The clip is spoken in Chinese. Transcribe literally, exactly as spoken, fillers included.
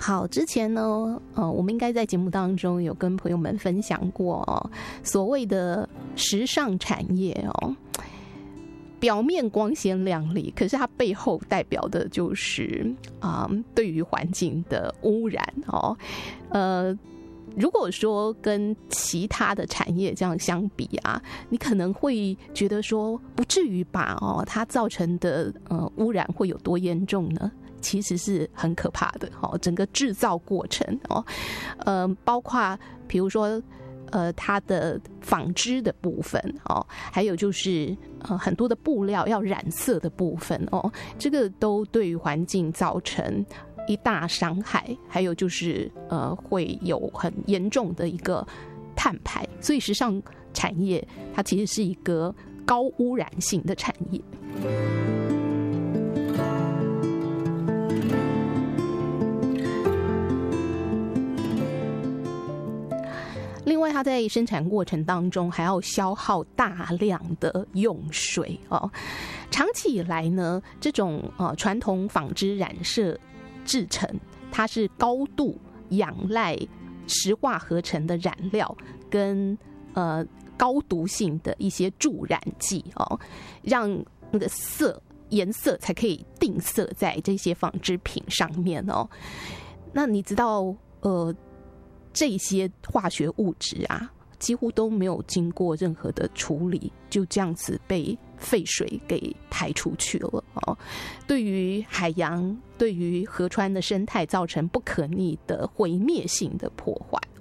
好，之前呢，呃，我们应该在节目当中有跟朋友们分享过哦，所谓的时尚产业哦，表面光鲜亮丽，可是它背后代表的就是啊、呃，对于环境的污染哦，呃。如果说跟其他的产业这样相比啊，你可能会觉得说不至于吧哦，它造成的呃污染会有多严重呢？其实是很可怕的哦，整个制造过程哦，呃，包括比如说呃它的纺织的部分哦，还有就是呃很多的布料要染色的部分哦，这个都对于环境造成一大伤害，还有就是呃会有很严重的一个碳排，所以时尚产业它其实是一个高污染性的产业。另外，它在生产过程当中还要消耗大量的用水哦。长期以来呢，这种呃传统纺织染色制成，它是高度仰赖石化合成的染料跟呃高毒性的一些助染剂哦，让那个色颜色才可以定色在这些纺织品上面哦。那你知道呃这些化学物质啊，几乎都没有经过任何的处理，就这样子被废水给排出去了哦，对于海洋、对于河川的生态造成不可逆的毁灭性的破坏